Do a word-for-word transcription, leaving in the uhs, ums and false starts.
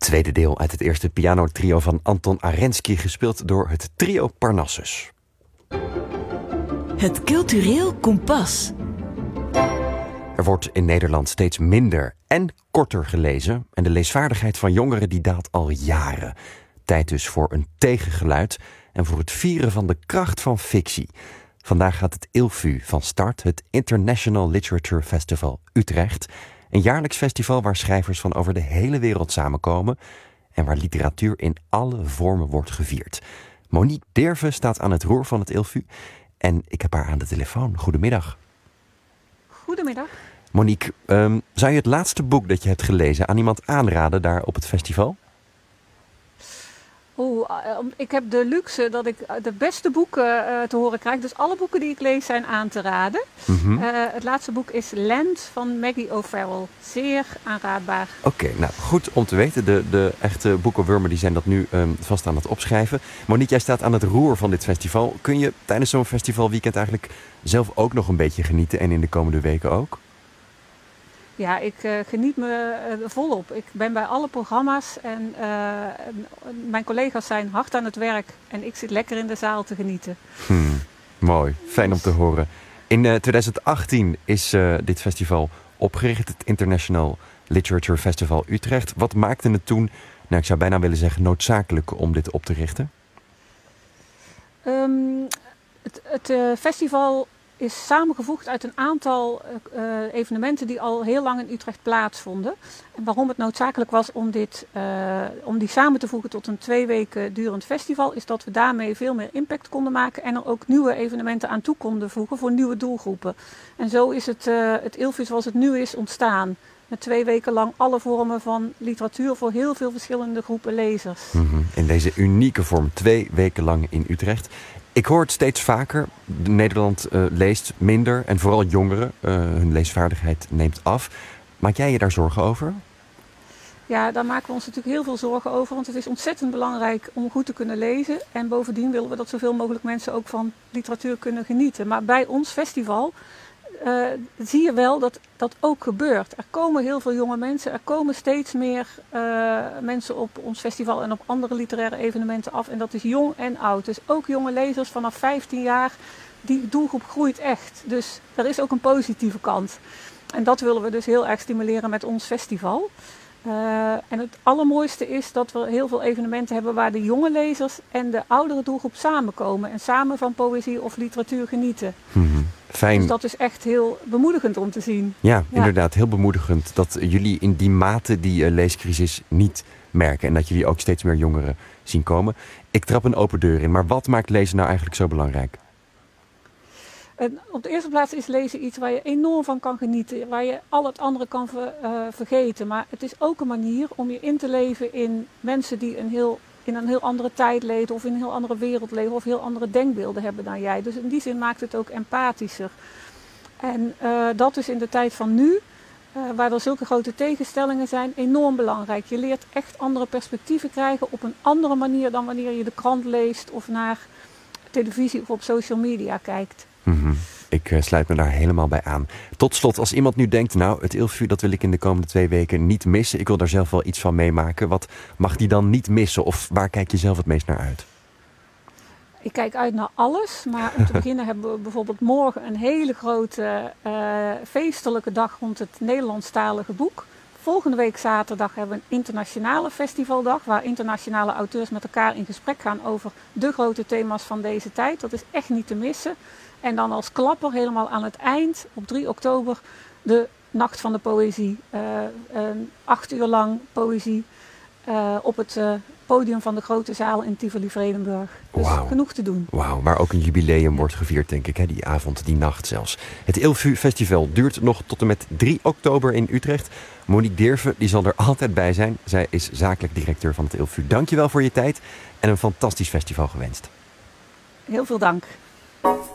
Tweede deel uit het eerste pianotrio van Anton Arensky, gespeeld door het trio Parnassus. Het cultureel kompas. Er wordt in Nederland steeds minder en korter gelezen en de leesvaardigheid van jongeren die daalt al jaren. Tijd dus voor een tegengeluid en voor het vieren van de kracht van fictie. Vandaag gaat het ILFU van start, het International Literature Festival Utrecht. Een jaarlijks festival waar schrijvers van over de hele wereld samenkomen en waar literatuur in alle vormen wordt gevierd. Monique Derven staat aan het roer van het ILFU en ik heb haar aan de telefoon. Goedemiddag. Goedemiddag. Monique, um, zou je het laatste boek dat je hebt gelezen aan iemand aanraden daar op het festival? Oeh, ik heb de luxe dat ik de beste boeken uh, te horen krijg. Dus alle boeken die ik lees zijn aan te raden. Mm-hmm. Uh, het laatste boek is Land van Maggie O'Farrell. Zeer aanraadbaar. Oké, okay, nou goed om te weten. De, de echte boekenwurmen die zijn dat nu um, vast aan het opschrijven. Monique, jij staat aan het roer van dit festival. Kun je tijdens zo'n festivalweekend eigenlijk zelf ook nog een beetje genieten en in de komende weken ook? Ja, ik uh, geniet me uh, volop. Ik ben bij alle programma's en uh, mijn collega's zijn hard aan het werk en ik zit lekker in de zaal te genieten. Hmm, mooi, fijn om te horen. In uh, twintig achttien is uh, dit festival opgericht, het International Literature Festival Utrecht. Wat maakte het toen, nou ik zou bijna willen zeggen, noodzakelijk om dit op te richten? Um, het het uh, festival is samengevoegd uit een aantal uh, evenementen die al heel lang in Utrecht plaatsvonden. En waarom het noodzakelijk was om, dit, uh, om die samen te voegen tot een twee weken durend festival, is dat we daarmee veel meer impact konden maken en er ook nieuwe evenementen aan toe konden voegen voor nieuwe doelgroepen. En zo is het, uh, het ILFU zoals het nu is ontstaan. Met twee weken lang alle vormen van literatuur voor heel veel verschillende groepen lezers. Mm-hmm. In deze unieke vorm, twee weken lang in Utrecht. Ik hoor het steeds vaker. Nederland uh, leest minder en vooral jongeren. Uh, hun leesvaardigheid neemt af. Maak jij je daar zorgen over? Ja, daar maken we ons natuurlijk heel veel zorgen over. Want het is ontzettend belangrijk om goed te kunnen lezen. En bovendien willen we dat zoveel mogelijk mensen ook van literatuur kunnen genieten. Maar bij ons festival uh, zie je wel dat dat ook gebeurt. Er komen heel veel jonge mensen. Er komen steeds meer uh, mensen op ons festival en op andere literaire evenementen af. En dat is jong en oud. Dus ook jonge lezers vanaf vijftien jaar. Die doelgroep groeit echt. Dus er is ook een positieve kant. En dat willen we dus heel erg stimuleren met ons festival. Uh, en het allermooiste is dat we heel veel evenementen hebben waar de jonge lezers en de oudere doelgroep samenkomen. En samen van poëzie of literatuur genieten. Mm-hmm. Fijn. Dus dat is echt heel bemoedigend om te zien. Ja, ja. inderdaad, heel bemoedigend dat jullie in die mate die uh, leescrisis niet merken. En dat jullie ook steeds meer jongeren zien komen. Ik trap een open deur in, maar wat maakt lezen nou eigenlijk zo belangrijk? En op de eerste plaats is lezen iets waar je enorm van kan genieten. Waar je al het andere kan ver, uh, vergeten. Maar het is ook een manier om je in te leven in mensen die een heel, in een heel andere tijd leven. Of in een heel andere wereld leven. Of heel andere denkbeelden hebben dan jij. Dus in die zin maakt het ook empathischer. En uh, dat is in de tijd van nu, uh, waar er zulke grote tegenstellingen zijn, enorm belangrijk. Je leert echt andere perspectieven krijgen op een andere manier dan wanneer je de krant leest. Of naar televisie of op social media kijkt. Mm-hmm. Ik uh, sluit me daar helemaal bij aan. Tot slot, als iemand nu denkt, nou, het ILFU dat wil ik in de komende twee weken niet missen. Ik wil daar zelf wel iets van meemaken. Wat mag die dan niet missen? Of waar kijk je zelf het meest naar uit? Ik kijk uit naar alles. Maar om te beginnen hebben we bijvoorbeeld morgen een hele grote uh, feestelijke dag rond het Nederlandstalige boek. Volgende week zaterdag hebben we een internationale festivaldag. Waar internationale auteurs met elkaar in gesprek gaan over de grote thema's van deze tijd. Dat is echt niet te missen. En dan als klapper helemaal aan het eind, op drie oktober, de Nacht van de Poëzie. Uh, uh, acht uur lang poëzie uh, op het uh, podium van de grote zaal in Tivoli-Vredenburg. Dus wow. Genoeg te doen. Wauw, waar ook een jubileum wordt gevierd, denk ik. Hè? Die avond, die nacht zelfs. Het ILFU Festival duurt nog tot en met drie oktober in Utrecht. Monique Derven, die zal er altijd bij zijn. Zij is zakelijk directeur van het ILFU. Dankjewel voor je tijd en een fantastisch festival gewenst. Heel veel dank.